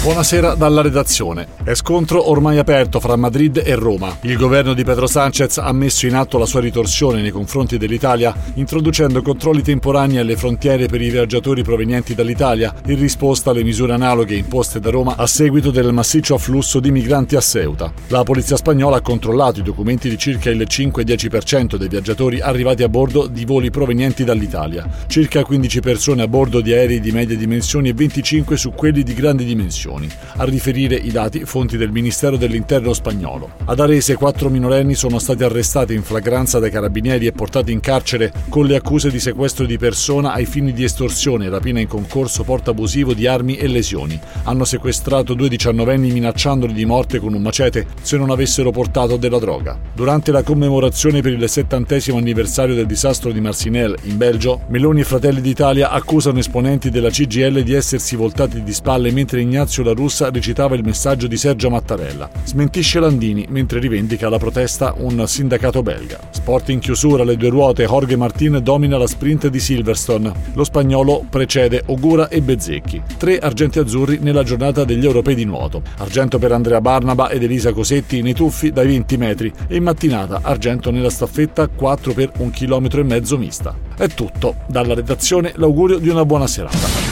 Buonasera dalla redazione. È scontro ormai aperto fra Madrid e Roma. Il governo di Pedro Sánchez ha messo in atto la sua ritorsione nei confronti dell'Italia, introducendo controlli temporanei alle frontiere per i viaggiatori provenienti dall'Italia, in risposta alle misure analoghe imposte da Roma a seguito del massiccio afflusso di migranti a Ceuta. La polizia spagnola ha controllato i documenti di circa il 5-10% dei viaggiatori arrivati a bordo di voli provenienti dall'Italia. Circa 15 persone a bordo di aerei di medie dimensioni e 25 su quelli di grandi dimensioni. A riferire i dati fonti del Ministero dell'Interno spagnolo. Ad Arese 4 minorenni sono stati arrestati in flagranza dai carabinieri e portati in carcere con le accuse di sequestro di persona ai fini di estorsione, rapina in concorso, porto abusivo di armi e lesioni. Hanno sequestrato 2 diciannovenni minacciandoli di morte con un macete se non avessero portato della droga. Durante la commemorazione per il 70° anniversario del disastro di Marcinelle in Belgio, Meloni e Fratelli d'Italia accusano esponenti della CGIL di essersi voltati di spalle mentre Ignazio La Russa recitava il messaggio di Sergio Mattarella. Smentisce Landini mentre rivendica la protesta un sindacato belga. Sport in chiusura, le due ruote, Jorge Martín domina la sprint di Silverstone. Lo spagnolo precede Ogura e Bezzecchi. 3 argenti azzurri nella giornata degli europei di nuoto. Argento per Andrea Barnaba ed Elisa Cosetti nei tuffi dai 20 metri e in mattinata argento nella staffetta 4 per 1,5 km mista. È tutto. Dalla redazione l'augurio di una buona serata.